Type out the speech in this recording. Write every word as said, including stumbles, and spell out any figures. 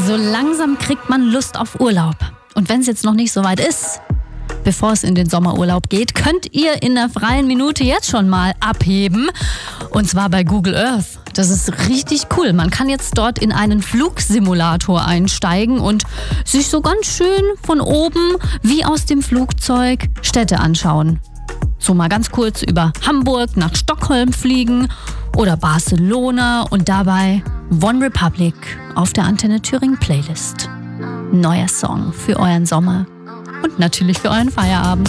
So langsam kriegt man Lust auf Urlaub. Und wenn es jetzt noch nicht so weit ist, bevor es in den Sommerurlaub geht, könnt ihr in der freien Minute jetzt schon mal abheben. Und zwar bei Google Earth. Das ist richtig cool. Man kann jetzt dort in einen Flugsimulator einsteigen und sich so ganz schön von oben wie aus dem Flugzeug Städte anschauen. So mal ganz kurz über Hamburg nach Stockholm fliegen oder Barcelona und dabei One Republic auf der Antenne Thüringen Playlist. Neuer Song für euren Sommer und natürlich für euren Feierabend.